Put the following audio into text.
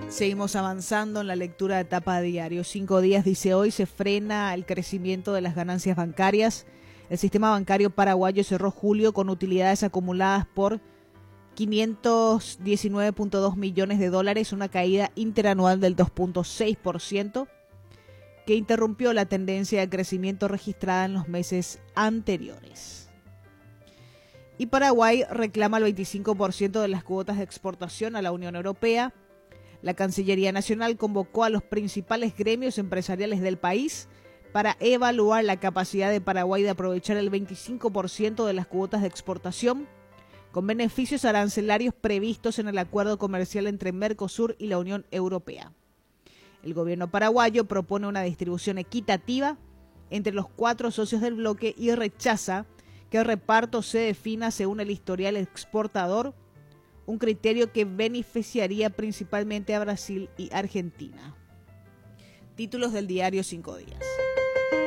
Seguimos avanzando en la lectura de tapa diario. 5 días, dice hoy, se frena el crecimiento de las ganancias bancarias. El sistema bancario paraguayo cerró julio con utilidades acumuladas por 519.2 millones de dólares, una caída interanual del 2.6%, que interrumpió la tendencia de crecimiento registrada en los meses anteriores. Y Paraguay reclama el 25% de las cuotas de exportación a la Unión Europea. La Cancillería Nacional convocó a los principales gremios empresariales del país para evaluar la capacidad de Paraguay de aprovechar el 25% de las cuotas de exportación con beneficios arancelarios previstos en el acuerdo comercial entre Mercosur y la Unión Europea. El gobierno paraguayo propone una distribución equitativa entre los 4 socios del bloque y rechaza que el reparto se defina según el historial exportador, un criterio que beneficiaría principalmente a Brasil y Argentina. Títulos del diario 5 días.